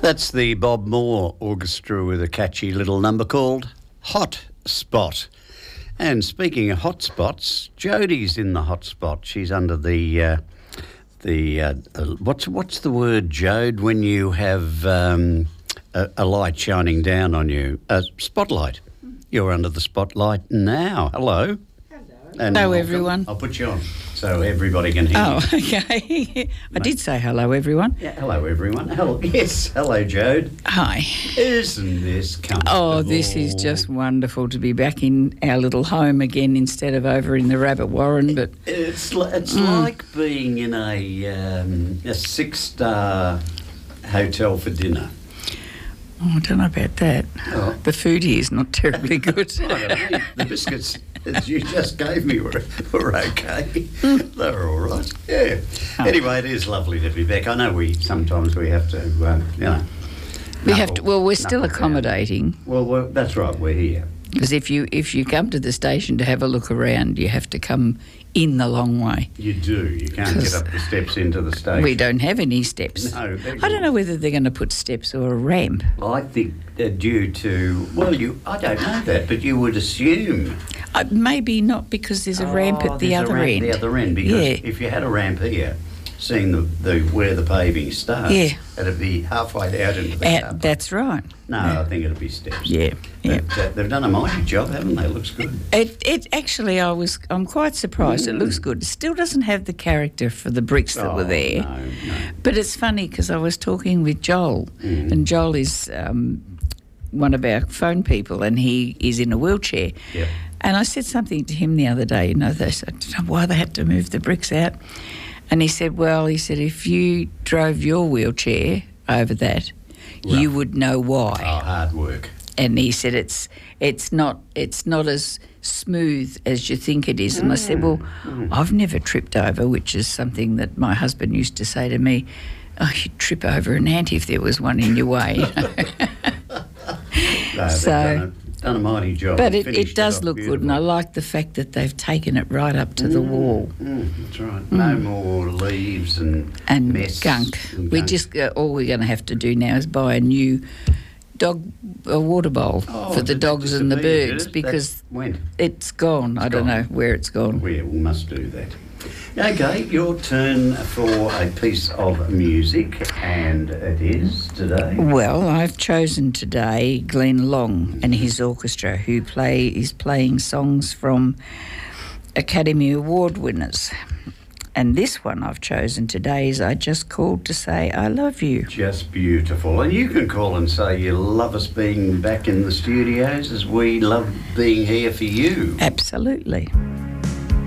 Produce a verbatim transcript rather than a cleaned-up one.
That's the Bob Moore Orchestra with a catchy little number called Hot Spot. And speaking of hot spots, Jodie's in the hot spot. She's under the uh, the uh, uh, what's what's the word, Jode, when you have um, a, a light shining down on you? A spotlight. You're under the spotlight now. Hello. And hello, I'll, everyone. I'll put you on so everybody can hear oh, you. okay. I did say hello, everyone. Yeah, hello, everyone. Hello, yes, hello, Jode. Hi. Isn't this comfortable? Oh, this is just wonderful to be back in our little home again instead of over in the Rabbit Warren. But It's li- it's Mm. like being in a um, a six-star hotel for dinner. oh, I don't know about that. Oh. The food here is not terribly good. I don't know, the biscuits that you just gave me were, were okay. They were all right. Yeah. Oh. Anyway, it is lovely to be back. I know we sometimes we have to, uh, you know. we have to. knuckle- Well, we're still knuckle down. accommodating. Well, well, that's right. We're here. Because if you if you come to the station to have a look around, you have to come in the long way. You do. You can't get 'Cause up the steps into the station. We don't have any steps. No, they're I don't know whether they're going to put steps or a ramp. I think uh, due to well, you. I don't know that, but you would assume. Uh, maybe not because there's a ramp Oh, at the there's a other ramp end. at the other end, because Yeah. if you had a ramp here, seeing the, the where the paving starts, Yeah. it'd be halfway out into the Uh, car park. that's right. No, I think it'd be steps. Yeah, yeah. But, uh, they've done a mighty job, haven't they? Looks good. It, it actually, I was, I'm quite surprised. It looks good. It still doesn't have the character for the bricks that Oh, were there. No, no. But it's funny because I was talking with Joel, Mm. and Joel is um, one of our phone people, and he is in a wheelchair. Yeah. And I said something to him the other day. You know, they said, I don't know why they had to move the bricks out. And he said, well, he said, if you drove your wheelchair over that, you Right. would know why. Oh, hard work. And he said it's it's not it's not as smooth as you think it is. And I said, well, I've never tripped over, which is something that my husband used to say to me. Oh, you'd trip over an ant if there was one in your way. You know? No, they've So- done, a, done a mighty job. But and it, finished it does off look good, and I beautifully. like the fact that they've taken it right up to the wall. Mm, that's right. No more leaves and And mess gunk. and We gunk. just uh, all we're going to have to do now is buy a new dog a water bowl Oh, for the did it dogs and the disappear, did birds it? because That went. it's gone. I don't gone. know where it's gone. We we must do that. Okay, your turn for a piece of music, and it is today. Well, I've chosen today Glenn Long and his orchestra, who play is playing songs from Academy Award winners. And this one I've chosen today is I Just Called to Say I Love You. Just beautiful. And you can call and say you love us being back in the studios as we love being here for you. Absolutely.